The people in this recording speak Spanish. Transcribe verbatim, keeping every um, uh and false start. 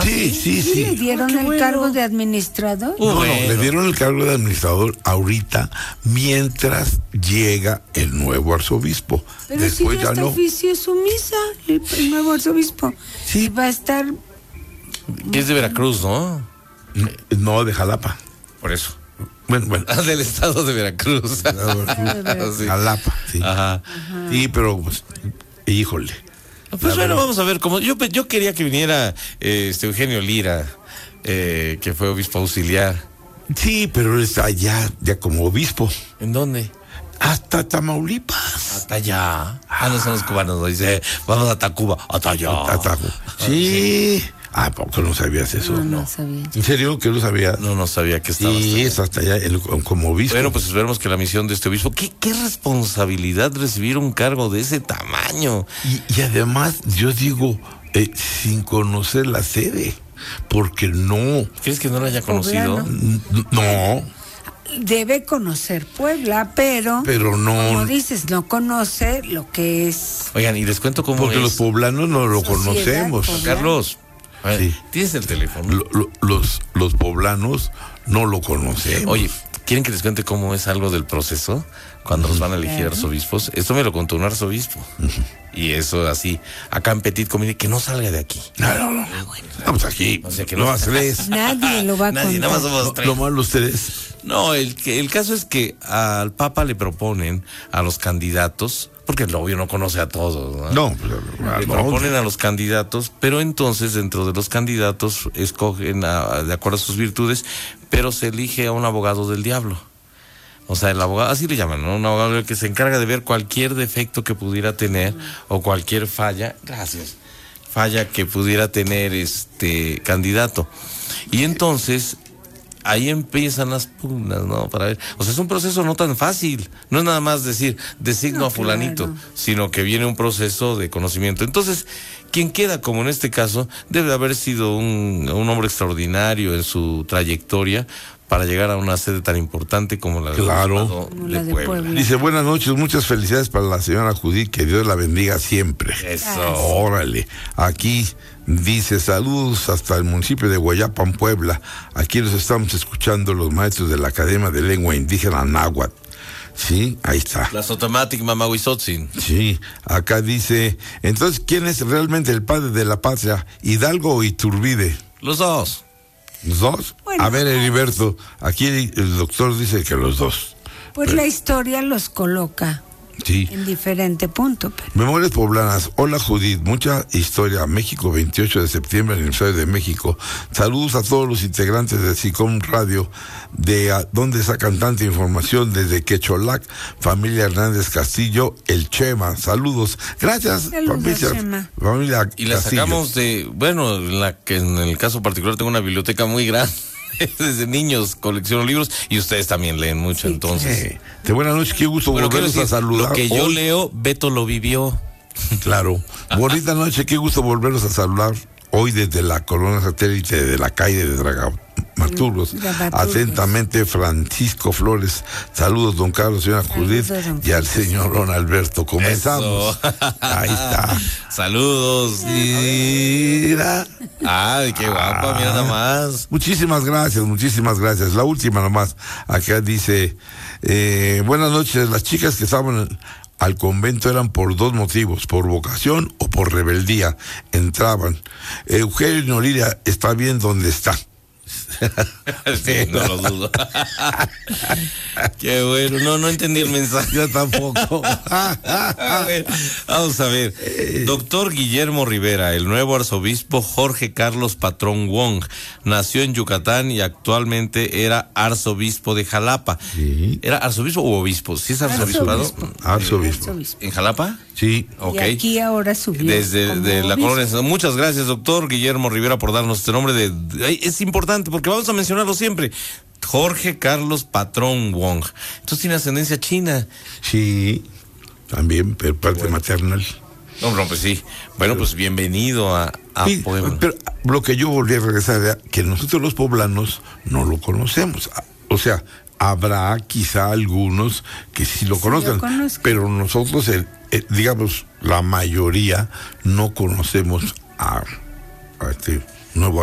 Sí, sí, ¿Sí sí. le dieron Ah, el bueno. cargo de administrador? No, no, Bueno. le dieron el cargo de administrador ahorita mientras llega el nuevo arzobispo. Pero Después si ya ya está no. oficio su misa, el, el nuevo arzobispo. Sí. Y va a estar... Que es de Veracruz, ¿no? No, de Jalapa. Por eso. Bueno, bueno. Ah, del estado de Veracruz. Sí. Jalapa, sí. Ajá. Sí, pero, pues, híjole. Pues La bueno, verdad. vamos a ver, como yo, yo quería que viniera eh, este Eugenio Lira, eh, que fue obispo auxiliar. Sí, pero él está allá, ya como obispo. ¿En dónde? Hasta Tamaulipas. Hasta allá. Ah, no son los cubanos, ¿no? Dice, vamos a Tacuba, hasta allá. Atajo. Sí. Ah, ¿por qué no sabías eso? No, no sabía. ¿En serio que no sabía? No, no sabía que estaba. hasta Sí, allá. es hasta allá, el- como obispo. Bueno, pues esperemos que la misión de este obispo, qué, qué responsabilidad recibir un cargo de ese tamaño. Y, y además, yo digo, eh, sin conocer la sede, porque no, ¿Crees que no lo haya conocido? Poblano. n- no, Debe conocer Puebla, pero... pero Como no, dices, no conoce lo que es... Oigan, y les cuento cómo porque es. los poblanos no lo Sociedad conocemos. poblana. Carlos, a ver, Sí. ¿tienes el teléfono? Lo- lo- los, los poblanos no lo conocemos. Oye, ¿quieren que les cuente cómo es algo del proceso cuando los van a elegir Claro. arzobispos? Esto me lo contó un arzobispo. Y eso así, acá en Petit Comité, que no salga de aquí. No, no, no. Estamos aquí. O sea que no no- más tres. Nadie lo va a Nadie, nada más contar. somos tres. Lo malo ustedes. No, el, que- el caso es que al Papa le proponen a los candidatos, porque el obvio no conoce a todos, ¿no? No, pero, ah, Le no. proponen a los candidatos, pero entonces dentro de los candidatos escogen a- de acuerdo a sus virtudes, pero se elige a un abogado del diablo. O sea, el abogado, así le llaman, ¿no? Un abogado que se encarga de ver cualquier defecto que pudiera tener o cualquier falla, gracias, falla que pudiera tener este candidato. Y entonces ahí empiezan las pugnas, ¿no? Para ver, o sea, es un proceso no tan fácil, no es nada más decir designo No, a fulanito, claro. sino que viene un proceso de conocimiento. Entonces, quien queda, como en este caso, debe de haber sido un, un hombre extraordinario en su trayectoria para llegar a una sede tan importante como la del Claro. Obispado Como de la de Puebla. Puebla. Dice, buenas noches, muchas felicidades para la señora Judith, que Dios la bendiga siempre. Eso. Órale, aquí dice, saludos hasta el municipio de Guayapan, Puebla. Aquí los estamos escuchando los maestros de la Academia de Lengua Indígena Náhuatl. Sí, ahí está. La Sotomatic Mamahuizotzin. Sí, acá dice, entonces, ¿quién es realmente el padre de la patria? ¿Hidalgo o Iturbide? Los dos. ¿Los dos? Bueno. A ver, Heriberto, aquí el doctor dice que los dos. Pues la historia los coloca Sí. en diferente punto. Pero... Memorias poblanas. Hola Judith, mucha historia. México, veintiocho de septiembre, aniversario de México. Saludos a todos los integrantes de SICOM Radio, de a, donde sacan tanta información desde Quecholac, familia Hernández Castillo, el Chema. Saludos. Gracias, Saludos, familia, Chema. familia Y la Castillo. sacamos de, bueno, en la que en el caso particular tengo una biblioteca muy grande. Desde niños colecciono libros y ustedes también leen mucho, Sí, entonces. Eh, de buenas noches, qué gusto Bueno, quiero volverlos a decir, saludar. lo que yo hoy. leo, Beto lo vivió. Claro. Bonita noche, qué gusto volverlos a saludar hoy desde la colonia satélite de la calle de Dramaturgos. Dramaturgos. Atentamente, Francisco Flores. Saludos, don Carlos, señora Judith Saludos, don y al señor don Alberto. Comenzamos. Eso. Ahí está. Saludos. Mira. Ay, qué guapa, mira nada más. Muchísimas gracias, muchísimas gracias. La última nomás. Acá dice, eh, buenas noches, las chicas que estaban al convento eran por dos motivos, por vocación o por rebeldía. Entraban. Eugenio Lira está bien donde está. Sí, no lo dudo. Qué bueno, no, no entendí el mensaje. Yo tampoco. A ver, vamos a ver. Doctor Guillermo Rivera, el nuevo arzobispo Jorge Carlos Patrón Wong, nació en Yucatán y actualmente era arzobispo de Jalapa. Sí. ¿Era arzobispo u obispo? ¿Sí es arzobispado? Arzobispo. Arzobispo. Arzobispo. ¿En Jalapa? Sí. Ok. Y aquí ahora subió. Desde como de la obispo. colonia. Muchas gracias, doctor Guillermo Rivera, por darnos este nombre. De, de- es importante porque vamos a mencionarlo siempre. Jorge Carlos Patrón Wong. Entonces tiene ascendencia china. Sí. También, pero parte maternal. No, no, pues sí. Bueno, pues bienvenido a, a Sí, Puebla. pero lo que yo volví a regresar era que nosotros los poblanos no lo conocemos. O sea, habrá quizá algunos que sí lo Sí, conozcan, lo conozcan. pero nosotros, el, el- digamos, la mayoría no conocemos a, a este nuevo